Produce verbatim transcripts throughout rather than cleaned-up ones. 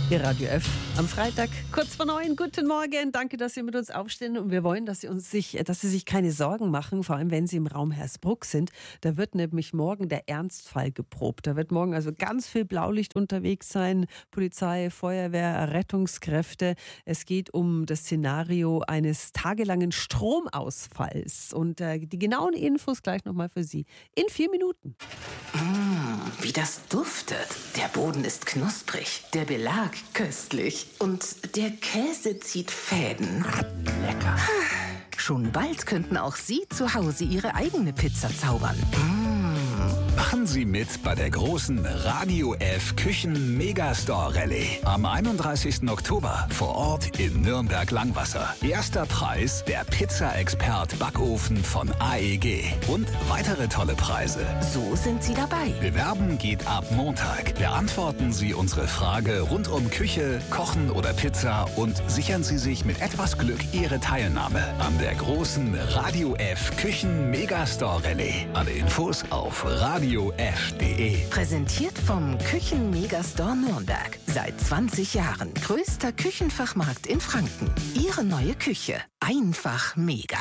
Ihr Radio F am Freitag, kurz vor neun. Guten Morgen, danke, dass Sie mit uns aufstehen. Und wir wollen, dass Sie, uns sich, dass Sie sich keine Sorgen machen, vor allem wenn Sie im Raum Hersbruck sind. Da wird nämlich morgen der Ernstfall geprobt. Da wird morgen also ganz viel Blaulicht unterwegs sein. Polizei, Feuerwehr, Rettungskräfte. Es geht um das Szenario eines tagelangen Stromausfalls. Und äh, die genauen Infos gleich nochmal für Sie in vier Minuten. Mmh, wie das duftet. Der Boden ist knusprig, der Belag köstlich und der Käse zieht Fäden. Lecker. Schon bald könnten auch Sie zu Hause Ihre eigene Pizza zaubern. Mmh. Machen Sie mit bei der großen Radio F Küchen Megastore Rallye am einunddreißigsten Oktober vor Ort in Nürnberg-Langwasser. Erster Preis der Pizza-Expert Backofen von A E G und weitere tolle Preise. So sind Sie dabei. Bewerben geht ab Montag. Beantworten Sie unsere Frage rund um Küche, Kochen oder Pizza und sichern Sie sich mit etwas Glück Ihre Teilnahme an der großen Radio F Küchen Megastore Rallye. Alle Infos auf radio f punkt de. Präsentiert vom Küchen Megastore Nürnberg. Seit zwanzig Jahren größter Küchenfachmarkt in Franken. Ihre neue Küche. Einfach mega.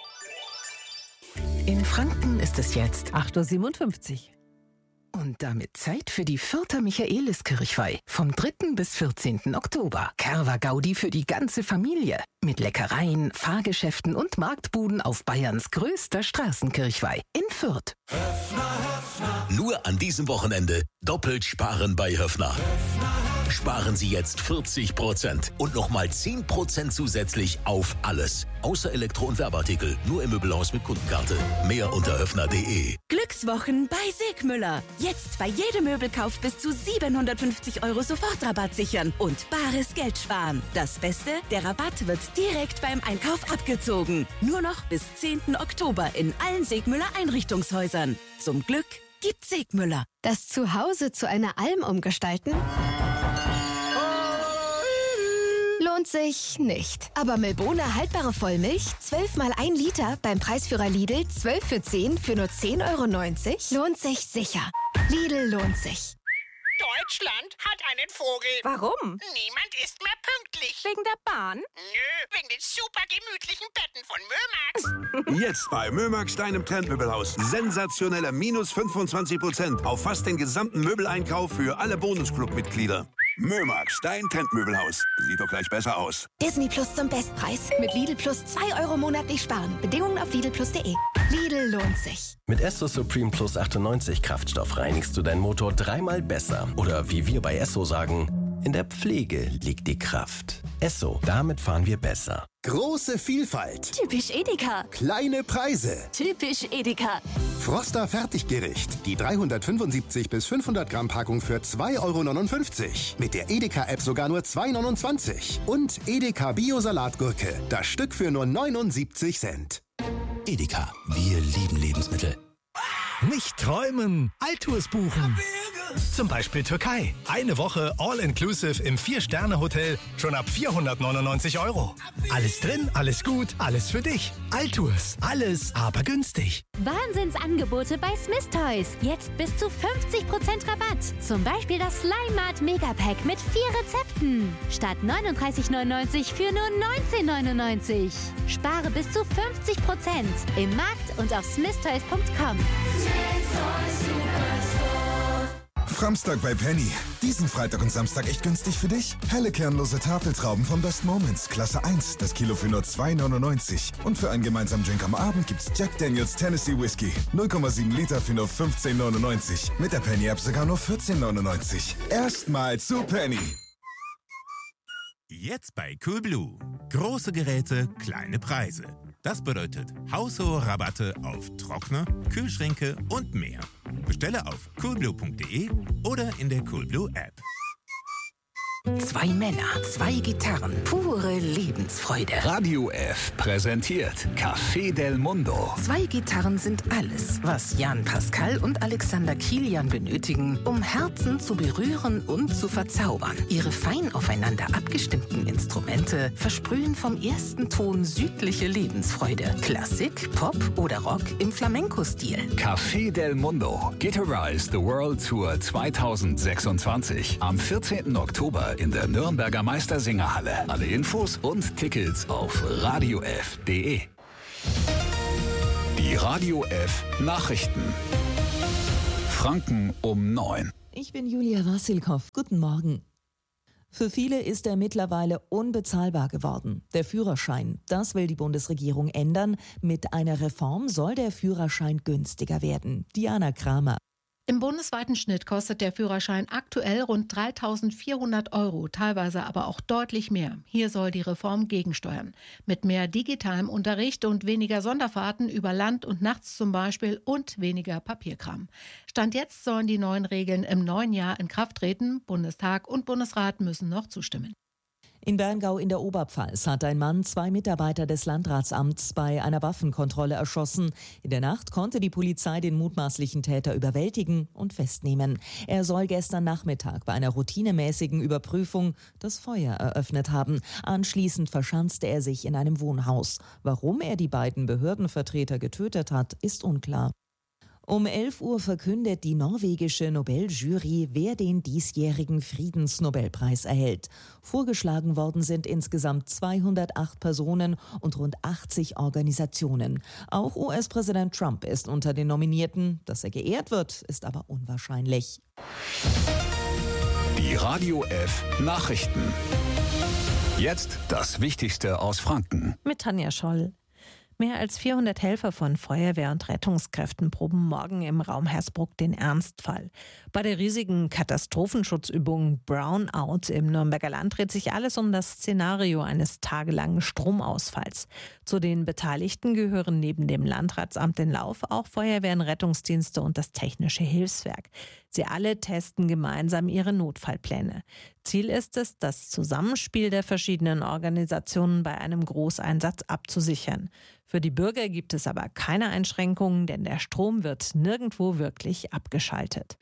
In Franken ist es jetzt acht Uhr siebenundfünfzig. Und damit Zeit für die Vierter Michaeliskirchweih vom dritten bis vierzehnten Oktober. Kerwa Gaudi für die ganze Familie. Mit Leckereien, Fahrgeschäften und Marktbuden auf Bayerns größter Straßenkirchweih in Fürth. Nur an diesem Wochenende doppelt sparen bei Höffner. Sparen Sie jetzt vierzig Prozent und nochmal zehn Prozent zusätzlich auf alles. Außer Elektro- und Werbeartikel. Nur im Möbelhaus mit Kundenkarte. Mehr unter höffner punkt de. Glückswochen bei Segmüller. Jetzt bei jedem Möbelkauf bis zu siebenhundertfünfzig Euro Sofortrabatt sichern und bares Geld sparen. Das Beste, der Rabatt wird direkt beim Einkauf abgezogen. Nur noch bis zehnten Oktober in allen Segmüller Einrichtungshäusern. Zum Glück gibt Segmüller. Das Zuhause zu einer Alm umgestalten? Lohnt sich nicht. Aber Milbona haltbare Vollmilch, zwölf mal ein Liter beim Preisführer Lidl, zwölf für zehn für nur zehn Euro neunzig, lohnt sich sicher. Lidl lohnt sich. Deutschland hat einen Vogel. Warum? Niemand ist mehr pünktlich. Wegen der Bahn? Nö, wegen den super gemütlichen Betten von Mömax. Jetzt bei Mömax, deinem Trendmöbelhaus. Sensationelle minus fünfundzwanzig Prozent auf fast den gesamten Möbeleinkauf für alle Bonusclub-Mitglieder. Mömax, dein Trendmöbelhaus. Sieht doch gleich besser aus. Disney Plus zum Bestpreis. Mit Lidl Plus zwei Euro monatlich sparen. Bedingungen auf lidl plus punkt de. Lidl lohnt sich. Mit Esso Supreme Plus achtundneunzig Kraftstoff reinigst du deinen Motor dreimal besser. Oder wie wir bei Esso sagen, in der Pflege liegt die Kraft. Esso, damit fahren wir besser. Große Vielfalt. Typisch Edeka. Kleine Preise. Typisch Edeka. Froster Fertiggericht. Die dreihundertfünfundsiebzig bis fünfhundert Gramm Packung für zwei Euro neunundfünfzig. Mit der Edeka-App sogar nur zwei Euro neunundzwanzig. Und Edeka Bio-Salatgurke. Das Stück für nur neunundsiebzig Cent. Edeka, wir lieben Lebensmittel. Nicht träumen, Altours buchen. Zum Beispiel Türkei. Eine Woche All-Inclusive im Vier-Sterne-Hotel schon ab vierhundertneunundneunzig Euro. Alles drin, alles gut, alles für dich. Altours, alles aber günstig. Wahnsinnsangebote bei Smith Toys. Jetzt bis zu fünfzig Prozent Rabatt. Zum Beispiel das Slime Mart Megapack mit vier Rezepten. Statt neununddreißig neunundneunzig für nur neunzehn neunundneunzig. Spare bis zu fünfzig Prozent im Markt und auf smith toys punkt com. Framstag bei Penny. Diesen Freitag und Samstag echt günstig für dich. Helle kernlose Tafeltrauben von Best Moments. Klasse eins. Das Kilo für nur zwei Euro neunundneunzig. Und für einen gemeinsamen Drink am Abend gibt's Jack Daniels Tennessee Whiskey. null Komma sieben Liter für nur fünfzehn neunundneunzig. Mit der Penny-App sogar nur vierzehn neunundneunzig. Erstmal zu Penny. Jetzt bei Coolblue. Große Geräte, kleine Preise. Das bedeutet haushohe Rabatte auf Trockner, Kühlschränke und mehr. Bestelle auf coolblue punkt de oder in der Coolblue App. Zwei Männer, zwei Gitarren, pure Lebensfreude. Radio F präsentiert Café del Mundo. Zwei Gitarren sind alles, was Jan Pascal und Alexander Kilian benötigen, um Herzen zu berühren und zu verzaubern. Ihre fein aufeinander abgestimmten Instrumente versprühen vom ersten Ton südliche Lebensfreude. Klassik, Pop oder Rock im Flamenco-Stil. Café del Mundo. Guitarize the World Tour zweitausendsechsundzwanzig. Am vierzehnten Oktober Wetter in der Nürnberger Meistersingerhalle. Alle Infos und Tickets auf radio f punkt de. Die Radio F Nachrichten. Franken um neun. Ich bin Julia Wassilkow. Guten Morgen. Für viele ist er mittlerweile unbezahlbar geworden. Der Führerschein, das will die Bundesregierung ändern. Mit einer Reform soll der Führerschein günstiger werden. Diana Kramer. Im bundesweiten Schnitt kostet der Führerschein aktuell rund dreitausendvierhundert Euro, teilweise aber auch deutlich mehr. Hier soll die Reform gegensteuern. Mit mehr digitalem Unterricht und weniger Sonderfahrten über Land und nachts zum Beispiel und weniger Papierkram. Stand jetzt sollen die neuen Regeln im neuen Jahr in Kraft treten. Bundestag und Bundesrat müssen noch zustimmen. In Berngau in der Oberpfalz hat ein Mann zwei Mitarbeiter des Landratsamts bei einer Waffenkontrolle erschossen. In der Nacht konnte die Polizei den mutmaßlichen Täter überwältigen und festnehmen. Er soll gestern Nachmittag bei einer routinemäßigen Überprüfung das Feuer eröffnet haben. Anschließend verschanzte er sich in einem Wohnhaus. Warum er die beiden Behördenvertreter getötet hat, ist unklar. Um elf Uhr verkündet die norwegische Nobeljury, wer den diesjährigen Friedensnobelpreis erhält. Vorgeschlagen worden sind insgesamt zweihundertacht Personen und rund achtzig Organisationen. Auch U S-Präsident Trump ist unter den Nominierten. Dass er geehrt wird, ist aber unwahrscheinlich. Die Radio F Nachrichten. Jetzt das Wichtigste aus Franken. Mit Tanja Scholl. Mehr als vierhundert Helfer von Feuerwehr und Rettungskräften proben morgen im Raum Hersbruck den Ernstfall. Bei der riesigen Katastrophenschutzübung Brownout im Nürnberger Land dreht sich alles um das Szenario eines tagelangen Stromausfalls. Zu den Beteiligten gehören neben dem Landratsamt in Lauf auch Feuerwehren, Rettungsdienste und das Technische Hilfswerk. Sie alle testen gemeinsam ihre Notfallpläne. Ziel ist es, das Zusammenspiel der verschiedenen Organisationen bei einem Großeinsatz abzusichern. Für die Bürger gibt es aber keine Einschränkungen, denn der Strom wird nirgendwo wirklich abgeschaltet.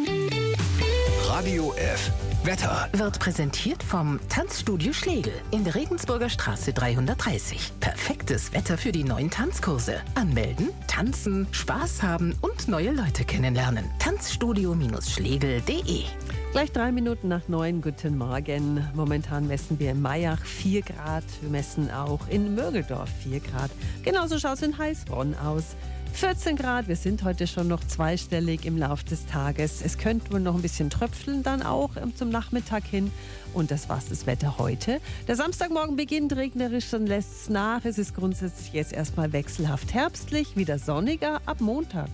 Radio F Wetter wird präsentiert vom Tanzstudio Schlegel in der Regensburger Straße dreihundertdreißig. Perfektes Wetter für die neuen Tanzkurse. Anmelden, tanzen, Spaß haben und neue Leute kennenlernen. Tanzstudio Schlegel punkt de. Gleich drei Minuten nach neun, guten Morgen. Momentan messen wir in Mayach vier Grad. Wir messen auch in Mörgeldorf vier Grad. Genauso schaut es in Heilsbronn aus. vierzehn Grad, wir sind heute schon noch zweistellig im Lauf des Tages. Es könnte wohl noch ein bisschen tröpfeln dann auch zum Nachmittag hin. Und das war's das Wetter heute. Der Samstagmorgen beginnt regnerisch, dann lässt es nach. Es ist grundsätzlich jetzt erstmal wechselhaft herbstlich, wieder sonniger ab Montag.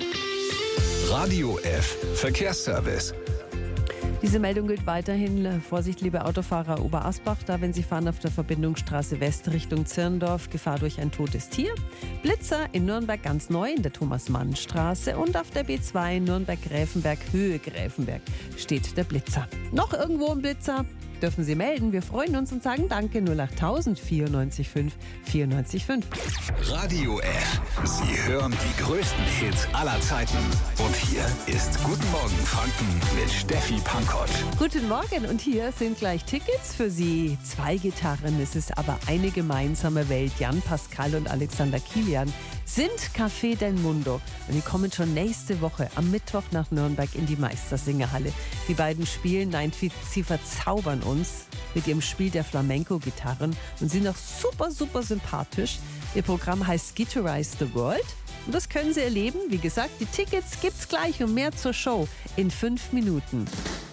Radio F Verkehrsservice. Diese Meldung gilt weiterhin. Vorsicht, liebe Autofahrer Oberasbach, da wenn Sie fahren auf der Verbindungsstraße West Richtung Zirndorf, Gefahr durch ein totes Tier. Blitzer in Nürnberg ganz neu in der Thomas-Mann-Straße und auf der B zwei Nürnberg-Gräfenberg, Höhe Gräfenberg steht der Blitzer. Noch irgendwo ein Blitzer? Dürfen Sie melden. Wir freuen uns und sagen Danke. null acht tausend vierundneunzig fünf vierundneunzig fünf. Radio F. Sie hören die größten Hits aller Zeiten. Und hier ist Guten Morgen Franken mit Steffi Pankott. Guten Morgen und hier sind gleich Tickets für Sie. Zwei Gitarren, es ist aber eine gemeinsame Welt. Jan Pascal und Alexander Kilian sind Café del Mundo. Und die kommen schon nächste Woche am Mittwoch nach Nürnberg in die Meistersingerhalle. Die beiden spielen, nein, sie verzaubern uns mit ihrem Spiel der Flamenco-Gitarren und sind auch super, super sympathisch. Ihr Programm heißt Guitarize the World. Und das können Sie erleben. Wie gesagt, die Tickets gibt's gleich und mehr zur Show in fünf Minuten.